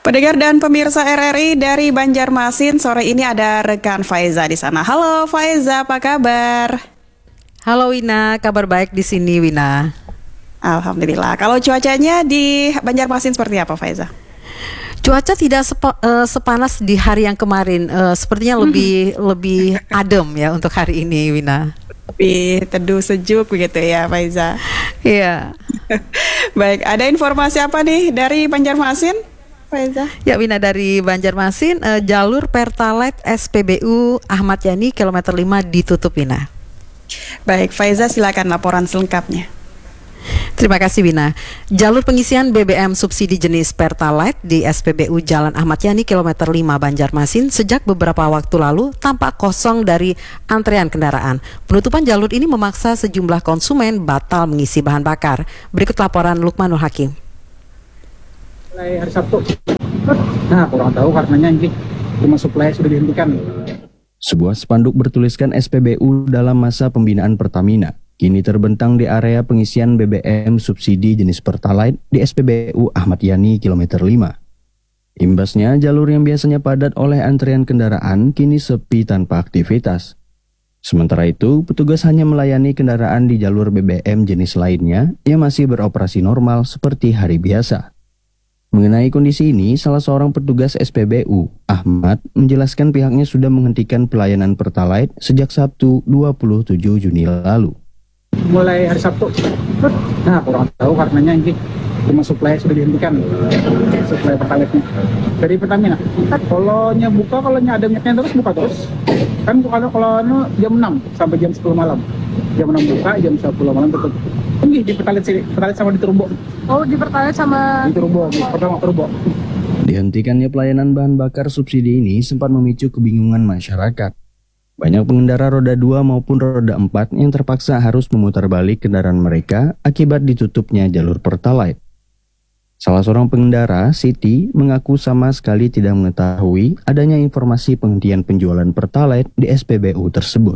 Pendengar dan pemirsa RRI dari Banjarmasin, sore ini ada rekan Faiza di sana. Halo Faiza, apa kabar? Halo Wina, kabar baik di sini Wina. Alhamdulillah. Kalau cuacanya di Banjarmasin seperti apa Faiza? Cuaca tidak sepanas di hari yang kemarin. Sepertinya lebih adem ya untuk hari ini Wina. Lebih teduh sejuk begitu ya Faiza. Iya. Baik, ada informasi apa nih dari Banjarmasin, Faiza? Ya Wina, dari Banjarmasin, jalur Pertalite SPBU Ahmad Yani kilometer 5 ditutup Wina. Baik, Faiza silakan laporan selengkapnya. Terima kasih Wina. Jalur pengisian BBM subsidi jenis Pertalite di SPBU Jalan Ahmad Yani kilometer 5 Banjarmasin sejak beberapa waktu lalu tampak kosong dari antrean kendaraan. Penutupan jalur ini memaksa sejumlah konsumen batal mengisi bahan bakar. Berikut laporan Lukmanul Hakim. Mulai hari Sabtu. Nah, kurang tahu karenanya ini rumah suplai sudah dihentikan. Sebuah spanduk bertuliskan SPBU dalam masa pembinaan Pertamina kini terbentang di area pengisian BBM subsidi jenis Pertalite di SPBU Ahmad Yani kilometer 5. Imbasnya, jalur yang biasanya padat oleh antrian kendaraan kini sepi tanpa aktivitas. Sementara itu, petugas hanya melayani kendaraan di jalur BBM jenis lainnya yang masih beroperasi normal seperti hari biasa. Mengenai kondisi ini, salah seorang petugas SPBU, Ahmad, menjelaskan pihaknya sudah menghentikan pelayanan Pertalite sejak Sabtu 27 Juni lalu. Mulai hari Sabtu. Nah, kurang tahu karenanya ini rumah suplai sudah dihentikan. Suplai Pertalite-nya dari Pertamina. Kalau buka, kalau ada minyaknya terus buka terus. Kan kalau jam 6 sampai jam 10 malam. Jam 6 buka, jam 10 malam tutup. Ini di Pertalite sama di Turbo. Oh, di Pertalite sama di Turbo, pertama Turbo. Dihentikannya pelayanan bahan bakar subsidi ini sempat memicu kebingungan masyarakat. Banyak pengendara roda 2 maupun roda 4 yang terpaksa harus memutar balik kendaraan mereka akibat ditutupnya jalur Pertalite. Salah seorang pengendara, Siti, mengaku sama sekali tidak mengetahui adanya informasi penghentian penjualan Pertalite di SPBU tersebut.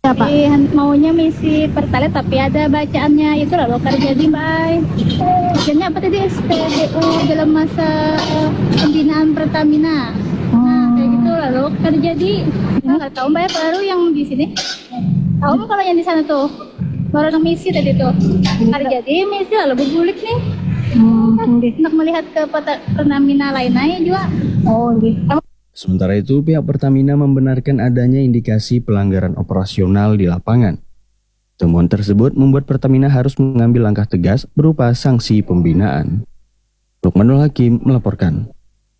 Maunya misi Pertalite tapi ada bacaannya itu loh kerja di Mbak. Bacaannya apa tadi, SPBU dalam masa pembinaan Pertamina. Nah kayak gitu lalu kerja di nggak tahu Mbak baru yang di sini. Tahu kalau yang di sana tuh baru yang misi tadi tuh kerja di misi lalu bergulik nih. Untuk melihat ke Pertamina lainnya juga. Oh gitu. Sementara itu, pihak Pertamina membenarkan adanya indikasi pelanggaran operasional di lapangan. Temuan tersebut membuat Pertamina harus mengambil langkah tegas berupa sanksi pembinaan. Lukmanul Hakim melaporkan.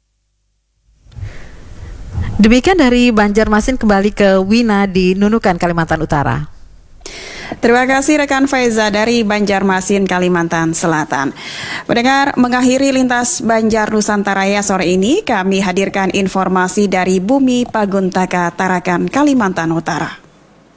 Demikian dari Banjarmasin, kembali ke Wina di Nunukan, Kalimantan Utara. Terima kasih rekan Faiza dari Banjarmasin, Kalimantan Selatan. Pendengar, mengakhiri lintas Banjar Nusantara sore ini, kami hadirkan informasi dari Bumi Paguntaka, Tarakan, Kalimantan Utara.